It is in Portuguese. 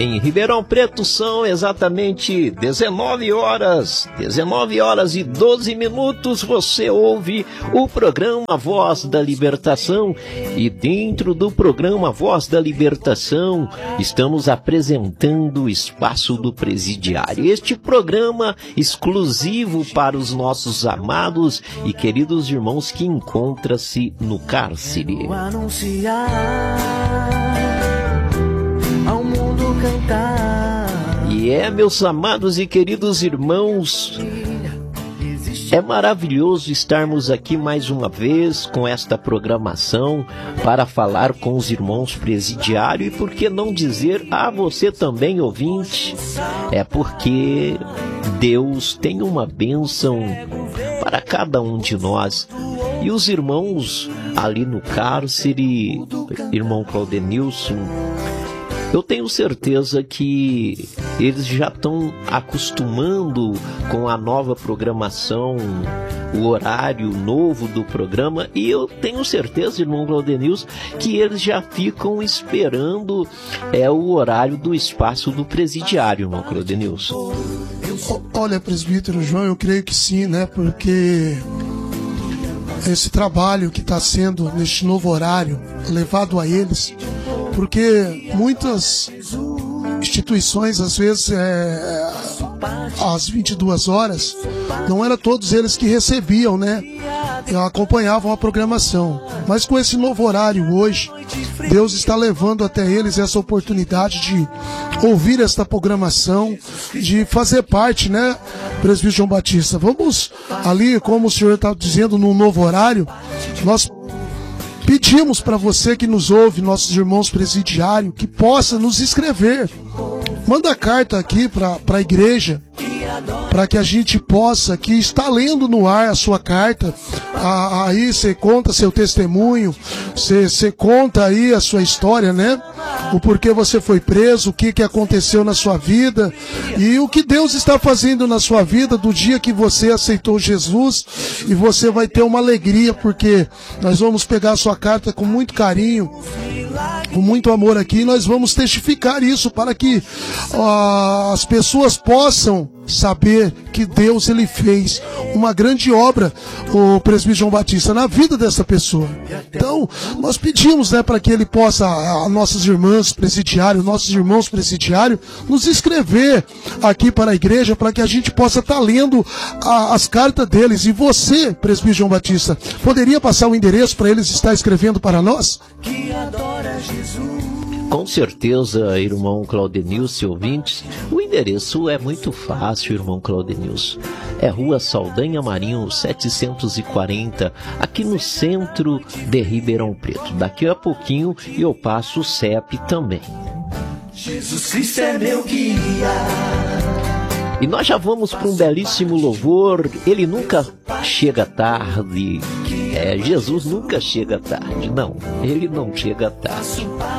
Em Ribeirão Preto são exatamente 19 horas e 12 minutos. Você ouve o programa Voz da Libertação, e dentro do programa Voz da Libertação estamos apresentando o Espaço do Presidiário. Este programa exclusivo para os nossos amados e queridos irmãos que encontram-se no cárcere. E meus amados e queridos irmãos, é maravilhoso estarmos aqui mais uma vez com esta programação para falar com os irmãos presidiários, e por que não dizer a você também, ouvinte, porque Deus tem uma bênção para cada um de nós. E os irmãos ali no cárcere, irmão Claudenilson, eu tenho certeza que eles já estão acostumando com a nova programação, o horário novo do programa, e eu tenho certeza, irmão Claudenilson, que eles já ficam esperando o horário do Espaço do Presidiário, irmão Claudenilson. Olha, presbítero João, eu creio que sim, né? Porque esse trabalho que está sendo neste novo horário levado a eles, porque muitas instituições, às vezes, às 22 horas, não era todos eles que recebiam, né? Acompanhavam a programação. Mas com esse novo horário hoje, Deus está levando até eles essa oportunidade de ouvir esta programação, de fazer parte, né, presbítero João Batista? Vamos ali, como o senhor está dizendo, no novo horário, nós pedimos para você que nos ouve, nossos irmãos presidiários, que possa nos escrever. Manda carta aqui para a igreja, para que a gente possa aqui estar lendo no ar a sua carta. Aí você conta seu testemunho, você conta aí a sua história, né? O porquê você foi preso, o que aconteceu na sua vida e o que Deus está fazendo na sua vida do dia que você aceitou Jesus. E você vai ter uma alegria, porque nós vamos pegar a sua carta com muito carinho, com muito amor aqui, e nós vamos testificar isso para que as pessoas possam saber que Deus, ele fez uma grande obra, o presbítero João Batista, na vida dessa pessoa. Então, nós pedimos, né, para que ele possa, nossos irmãos presidiários, nos escrever aqui para a igreja, para que a gente possa estar lendo as cartas deles. E você, presbítero João Batista, poderia passar o endereço para eles estar escrevendo para nós? Com certeza, irmão Claudenilson, ouvintes, o endereço é muito fácil, irmão Claudenilson. É Rua Saldanha Marinho, 740, aqui no centro de Ribeirão Preto. Daqui a pouquinho eu passo o CEP também. Jesus Cristo é meu guia. E nós já vamos para um belíssimo louvor. Ele nunca chega tarde. Jesus nunca chega tarde. Não, ele não chega tarde.